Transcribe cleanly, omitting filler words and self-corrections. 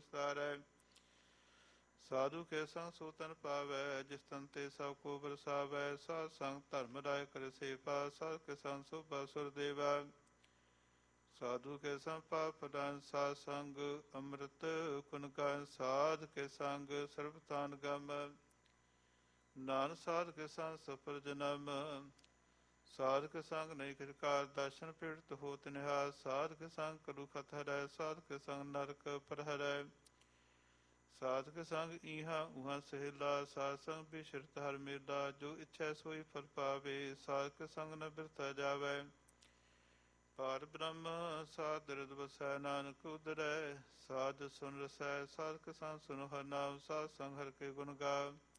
ਵਿਸਤਾਰੈ। ਸਾਧੂ ਕੇ ਸੰਗ ਸੋ ਤਨ ਪਾਵੈ, ਜਿਸ ਤਨ ਤੇ ਸਭ ਕੋ ਬਰਸਾਵੈ। ਸਾਧ ਸੰਗ ਧਰਮ ਰਾਇ ਕਰ ਸੇਵਾ, ਸਾਧ ਕੇ ਸੰਗ ਸੋਭਾ ਸੁਰ ਦੇਵਾ। ਸਾਧੂ ਕੇ ਸੰਗ ਪਾਪ ਪ੍ਰਦਾਨ, ਸਾਧ ਸੰਗ ਅੰਮ੍ਰਿਤ ਕੁਨ ਕਾ। ਸਾਧ ਕੇ ਸੰਗ ਸਰਬ ਤਾਨ ਗਮ, ਨਾਨਕ ਸਾਧ ਕੇ ਸੰਗ ਸਫਲ ਜਨਮ। ਸਾਧ ਕੇ ਸੰਗ ਨਹੀਂ ਕਿਛ ਕਾਰ, ਦਰਸ਼ਨ ਪੀੜਤ ਹੋਤ ਨਿਹਾਲ। ਸਾਧ ਕੇ ਸੰਗ ਕਲੂ ਖਤ ਹਰੈ, ਸਾਧ ਕੇ ਸੰਗ ਨਰਕ ਪ੍ਰਹਰੈ। ਸਾਧ ਕੇ ਸੰਗ ਈਹਾਂ ਊਹਾਂ ਸਹੇਲਾ, ਸਾਧ ਸੰਗ ਬਿਸ਼ਰਤ ਹਰ ਮੇਲਾ। ਜੋ ਇੱਛੈ ਸੋਈ ਫਲ ਪਾਵੇ, ਸਾਧ ਕੇ ਸੰਗ ਨ ਬਿਰਥਾ ਜਾਵੈ। ਪਾਰ ਬ੍ਰਹਮ ਸਾਧ ਦ੍ਰਿੜ ਵਸੈ, ਨਾਨਕ ਉਦਰੈ ਸਾਧ ਸੁਨ ਰਸੈ। ਸਾਧ ਕੇ ਸੰਗ ਸੁਨੋ ਹਰਿ ਨਾਮ, ਸਾਧ ਸੰਗ ਹਰਿ ਕੇ ਗੁਣ ਗਾਵ।